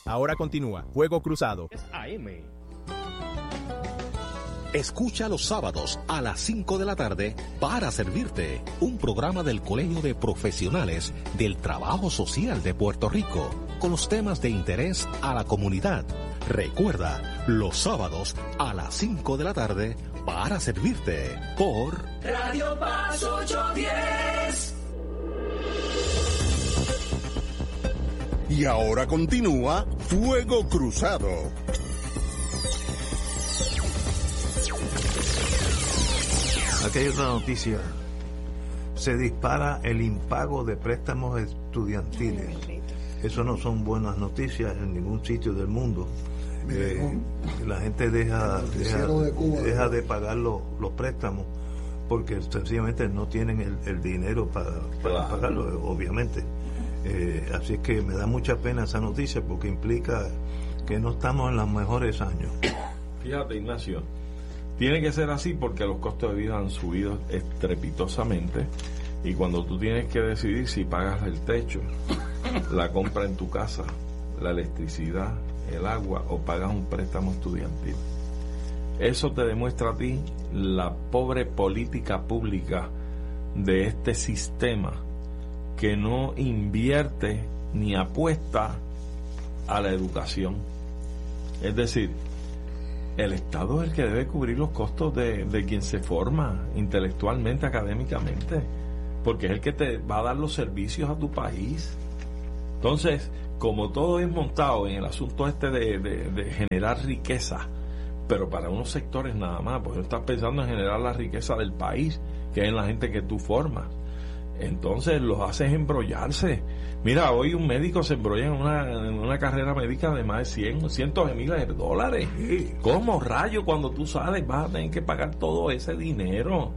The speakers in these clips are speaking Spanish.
Ahora continúa Fuego Cruzado. Escucha los sábados a las 5 de la tarde Para Servirte, un programa del Colegio de Profesionales del Trabajo Social de Puerto Rico, con los temas de interés a la comunidad. Recuerda, los sábados a las 5 de la tarde Para Servirte, por Radio Paz 810. Y ahora continúa Fuego Cruzado. Aquí hay otra noticia. Se dispara el impago de préstamos estudiantiles. Eso no son buenas noticias en ningún sitio del mundo. La gente deja de pagar los préstamos porque sencillamente no tienen el dinero para pagarlo, obviamente. Así es que me da mucha pena esa noticia porque implica que no estamos en los mejores años. Fíjate, Ignacio, tiene que ser así porque los costos de vida han subido estrepitosamente, y cuando tú tienes que decidir si pagas el techo, la compra en tu casa, la electricidad, el agua, o pagas un préstamo estudiantil, eso te demuestra a ti la pobre política pública de este sistema, que no invierte ni apuesta a la educación. Es decir, el Estado es el que debe cubrir los costos de quien se forma intelectualmente, académicamente, porque es el que te va a dar los servicios a tu país. Entonces, como todo es montado en el asunto de generar riqueza, pero para unos sectores nada más, porque no estás pensando en generar la riqueza del país, que es en la gente que tú formas. Entonces los haces embrollarse. Mira, hoy un médico se embrolla en una carrera médica de más de cientos de miles de dólares. ¿Cómo rayo cuando tú sales vas a tener que pagar todo ese dinero?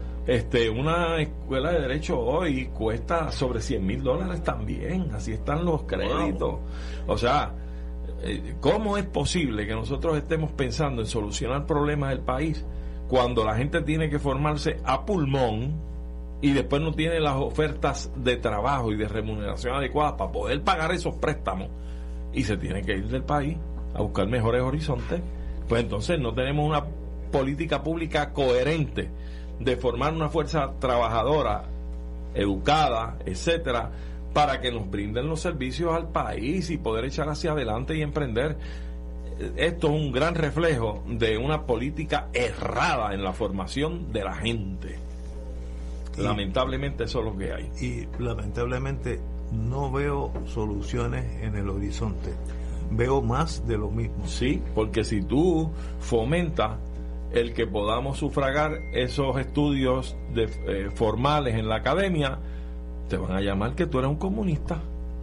Una escuela de derecho hoy cuesta sobre $100,000 también. Así están los créditos. Wow. O sea, ¿cómo es posible que nosotros estemos pensando en solucionar problemas del país cuando la gente tiene que formarse a pulmón y después no tiene las ofertas de trabajo y de remuneración adecuadas para poder pagar esos préstamos, y se tiene que ir del país a buscar mejores horizontes? Pues entonces no tenemos una política pública coherente de formar una fuerza trabajadora, educada, etcétera, para que nos brinden los servicios al país y poder echar hacia adelante y emprender. Esto es un gran reflejo de una política errada en la formación de la gente. Lamentablemente eso es lo que hay. Y lamentablemente no veo soluciones en el horizonte. Veo más de lo mismo. Sí, porque si tú fomentas el que podamos sufragar esos estudios formales en la academia, te van a llamar que tú eres un comunista.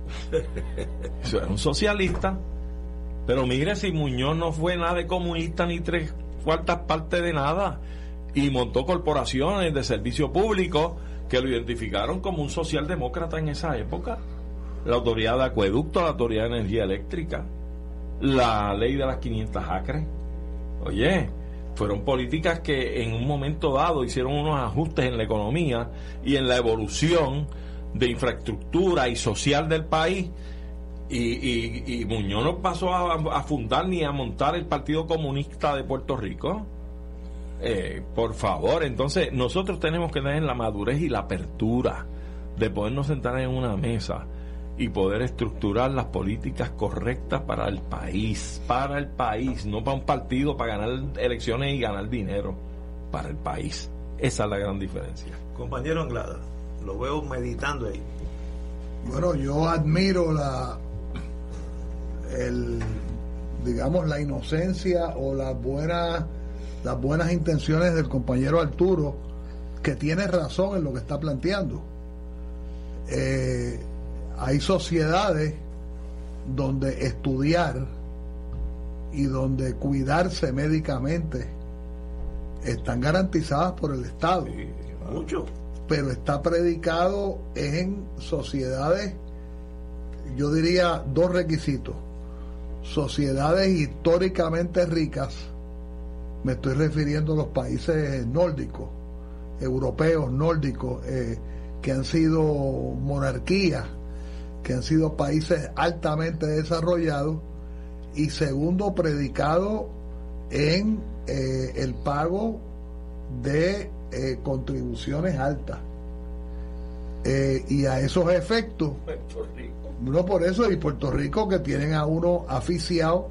Eso es un socialista. Pero mire, si Muñoz no fue nada de comunista ni 3/4 partes de nada, y montó corporaciones de servicio público que lo identificaron como un socialdemócrata en esa época. La autoridad de acueducto, la autoridad de energía eléctrica, la ley de las 500 acres. Oye, fueron políticas que en un momento dado hicieron unos ajustes en la economía y en la evolución de infraestructura y social del país, y Muñoz no pasó a fundar ni a montar el Partido Comunista de Puerto Rico. Por favor, entonces nosotros tenemos que tener la madurez y la apertura de podernos sentar en una mesa y poder estructurar las políticas correctas para el país, no para un partido, para ganar elecciones y ganar dinero, para el país. Esa es la gran diferencia. Compañero Anglada, lo veo meditando ahí. Bueno, yo admiro la inocencia o las buenas intenciones del compañero Arturo, que tiene razón en lo que está planteando. Hay sociedades donde estudiar y donde cuidarse médicamente están garantizadas por el Estado. Sí, mucho. Pero está predicado en sociedades, yo diría, 2 requisitos: sociedades históricamente ricas, me estoy refiriendo a los países nórdicos, europeos nórdicos, que han sido monarquías, que han sido países altamente desarrollados, y segundo, predicado en el pago de contribuciones altas. Y a esos efectos, no por eso, y Puerto Rico, que tienen a uno asfixiado.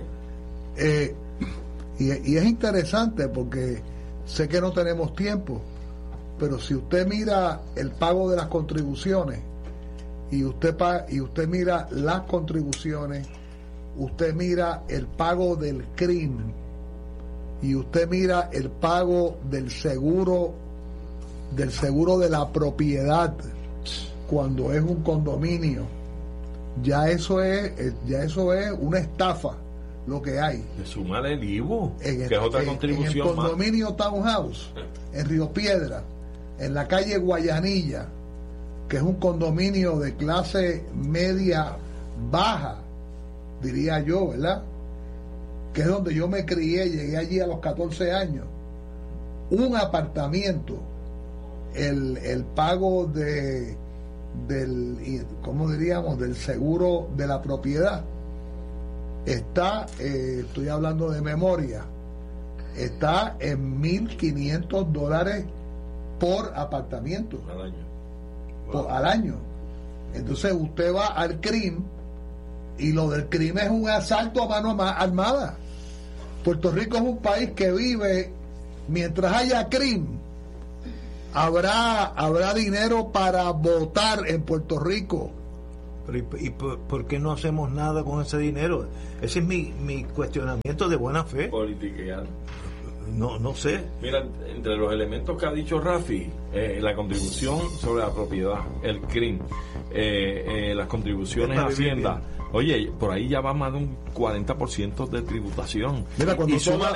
Y es interesante porque sé que no tenemos tiempo, pero si usted mira el pago de las contribuciones y usted mira las contribuciones, usted mira el pago del crimen y usted mira el pago del seguro de la propiedad cuando es un condominio, ya eso es una estafa lo que hay. De sumar el IVU, que es otra contribución. En el condominio Townhouse, en Río Piedra, en la calle Guayanilla, que es un condominio de clase media baja, diría yo, ¿verdad? Que es donde yo me crié, llegué allí a los 14 años. Un apartamento, el pago del ¿cómo diríamos? Del seguro de la propiedad está, estoy hablando de memoria, está en $1,500 por apartamento al año. Al año. Entonces usted va al crimen y lo del crimen es un asalto a mano armada. Puerto Rico es un país que vive, mientras haya crimen, habrá dinero para votar en Puerto Rico. ¿Y por qué no hacemos nada con ese dinero? Ese es mi cuestionamiento de buena fe. Politiquear. No sé. Mira, entre los elementos que ha dicho Rafi, la contribución sobre la propiedad, el CRIM, las contribuciones a Hacienda. Oye, por ahí ya va más de un 40% de tributación. Mira, cuando y